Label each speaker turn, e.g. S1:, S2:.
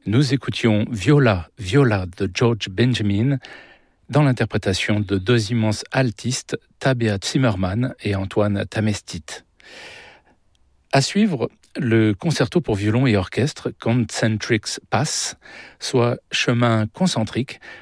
S1: Nous écoutions Viola, Viola de George Benjamin dans l'interprétation de deux immenses altistes, Tabea Zimmermann et Antoine Tamestit. À suivre, le concerto pour violon et orchestre Concentric Path, soit chemin concentrique,